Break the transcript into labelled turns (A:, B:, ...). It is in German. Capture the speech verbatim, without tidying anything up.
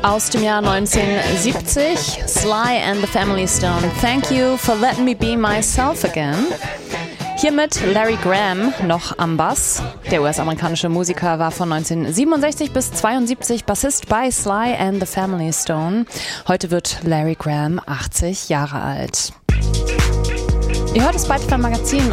A: Aus dem Jahr neunzehnhundertsiebzig, Sly and the Family Stone. Thank you for letting me be myself again. Hiermit Larry Graham noch am Bass. Der U S-amerikanische Musiker war von neunzehnhundertsiebenundsechzig bis zweiundsiebzig Bassist bei Sly and the Family Stone. Heute wird Larry Graham achtzig Jahre alt. Ihr hört das Spotify Magazin